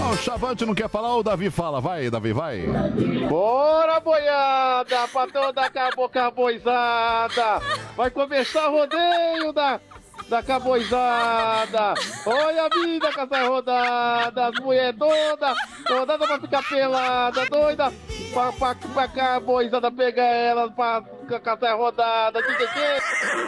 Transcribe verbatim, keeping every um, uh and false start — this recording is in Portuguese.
o Chavante não quer falar, o Davi fala. Vai, Davi, vai. Bora, boiada, pra toda a caboizada. Vai começar o rodeio da, da caboizada. Olha a vida com essa rodada. As mulheres todas, rodada pra ficar pelada, doida. Pra, pra, pra caboizada pegar elas pra caçar rodada.